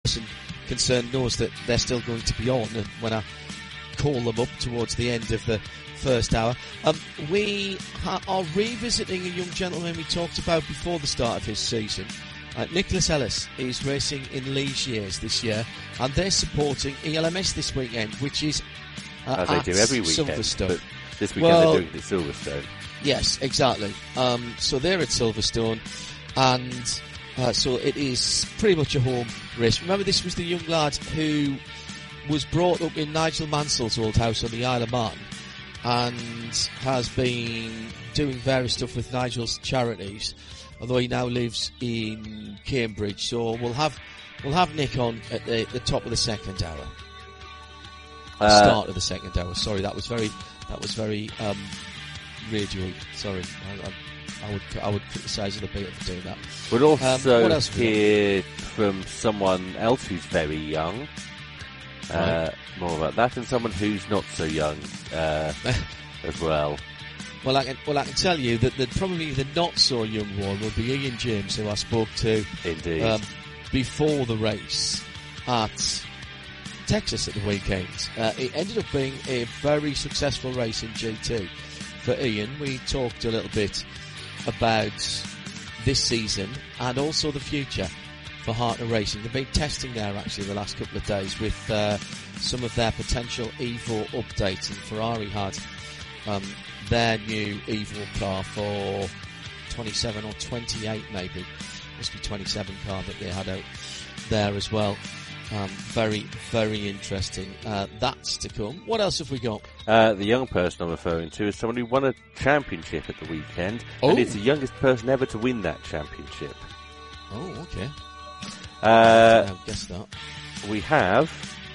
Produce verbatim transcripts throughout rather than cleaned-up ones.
person concerned knows that they're still going to be on, and when I call them up towards the end of the first hour. Um, we ha- are revisiting a young gentleman we talked about before the start of his season. Uh, Nicholas Ellis is racing in Leash Years this year, and they're supporting E L M S this weekend, which is uh, as they at do every weekend. Silverstone. But this weekend well, they're doing it at Silverstone. Yes, exactly. Um, so they're at Silverstone, and uh, so it is pretty much a home race. Remember, this was the young lad who was brought up in Nigel Mansell's old house on the Isle of Man, and has been doing various stuff with Nigel's charities, although he now lives in Cambridge. So we'll have we'll have Nick on at the, the top of the second hour. Uh, Start of the second hour. Sorry, that was very that was very um, radio. Sorry, I, I, I would I would criticise other people for doing that. We'll also um, what else hear from someone else who's very young. Uh, right. More about that, and someone who's not so young uh, as well. Well, I can well I can tell you that the, probably the not so young one will be Ian James, who I spoke to Indeed. Um, before the race at Texas at the weekend. Uh, it ended up being a very successful race in G two for Ian. We talked a little bit about this season and also the future for Hartner Racing. They've been testing there actually the last couple of days with uh, some of their potential Evo updates, and Ferrari had um, their new Evo car for twenty-seven or twenty-eight maybe. Must be twenty-seven car that they had out there as well. Um, very, very interesting. Uh, that's to come. What else have we got? Uh, the young person I'm referring to is someone who won a championship at the weekend, oh. and is the youngest person ever to win that championship. Oh, okay. Uh, I guess that. We have,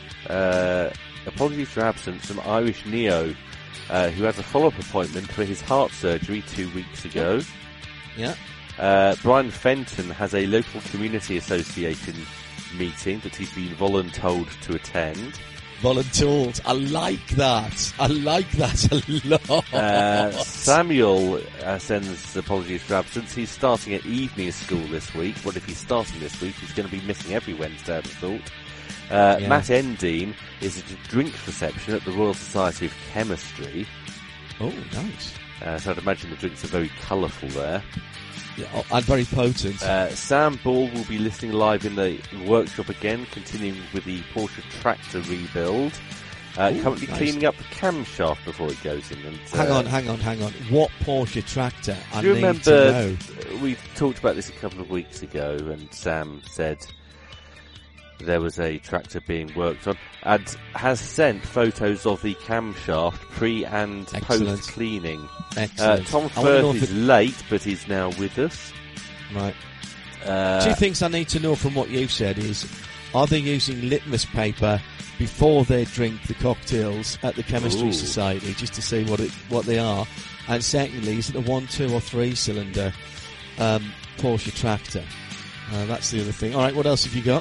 uh, apologies for absence, from Irish Neo, uh, who has a follow-up appointment for his heart surgery two weeks ago. Yeah. Uh, Brian Fenton has a local community association meeting that he's been voluntold to attend. Voluntold. I like that. I like that a lot. Uh, Samuel uh, sends apologies for absence. He's starting at evening school this week. Well, if he's starting this week, he's going to be missing every Wednesday, I'd have thought. Uh, yeah. Matt Endine is at a drinks reception at the Royal Society of Chemistry. Oh, nice. Uh, so I'd imagine the drinks are very colourful there. Yeah, oh, and very potent. Uh, Sam Ball will be listening live in the workshop again, continuing with the Porsche tractor rebuild. Uh, Ooh, currently nice. cleaning up the camshaft before it goes in. And, uh, hang on, hang on, hang on. What Porsche tractor? I do you need remember to know. we talked about this a couple of weeks ago, and Sam said there was a tractor being worked on, and has sent photos of the camshaft pre and Excellent. post cleaning. Uh, Excellent. Tom I wanna know Firth if is it- late, but he's now with us. Right. Uh, Two things I need to know from what you've said is, are they using litmus paper before they drink the cocktails at the Chemistry Ooh. Society, just to see what it what they are? And secondly, is it a one, two or three cylinder um, Porsche tractor? Uh, that's the other thing. All right, what else have you got?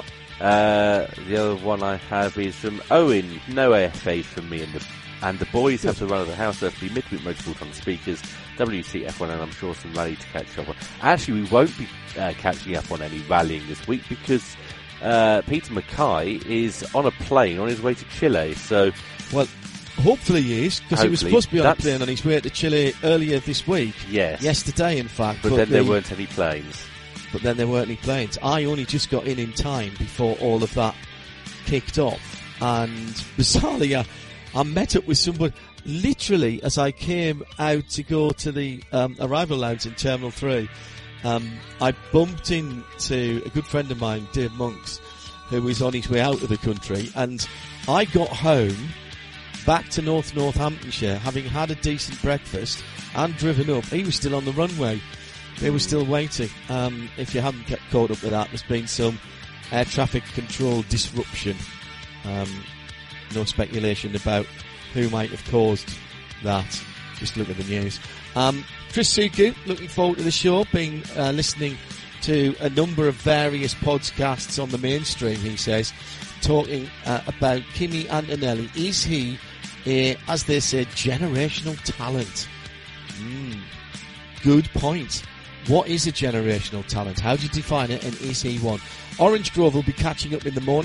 Uh, the other one I have is from Owen. No A F As from me and the and the boys have to run of the house. There'll be Midweek Motorsport on the speakers, W T F one, and I'm sure some rally to catch up on. Actually, we won't be uh, catching up on any rallying this week because uh, Peter Mackay is on a plane on his way to Chile. So, Well, hopefully he is, because he was Hopefully. supposed to be on a That's- plane on his way to Chile earlier this week. yes, Yesterday, in fact. but, then the, there weren't any planes. But then there weren't any planes. I only just got in in time before all of that kicked off. And bizarrely, I, I met up with somebody, literally, as I came out to go to the um, arrival lounge in Terminal three, um, I bumped into a good friend of mine, Dave Monks, who was on his way out of the country. And I got home, back to North Northamptonshire, having had a decent breakfast and driven up. He was still on the runway. They were still waiting. Um, if you haven't kept caught up with that, there's been some air traffic control disruption. Um, no speculation about who might have caused that. Just look at the news. Um, Chris Suku, looking forward to the show, been uh, listening to a number of various podcasts on the mainstream, he says, talking uh, about Kimi Antonelli. Is he a, as they say, generational talent? Mm, good point. What is a generational talent? How do you define it, and is he one? Orange Grove will be catching up in the morning.